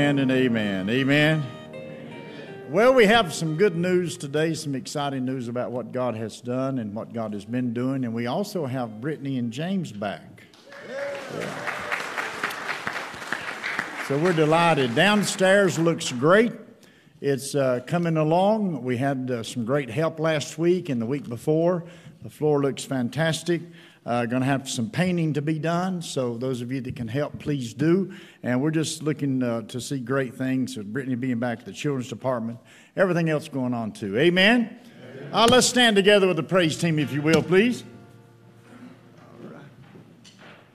And amen. Amen. Well, we have some good news today, some exciting news about what God has done and what God has been doing. And we also have Brittany and James back. Yeah. So we're delighted. Downstairs looks great. It's coming along. We had some great help last week and the week before. The floor looks fantastic. Going to have some painting to be done, so those of you that can help, please do. And we're just looking to see great things. So Brittany being back at the children's department, everything else going on too. Amen? Amen. Let's stand together with the praise team, if you will, please.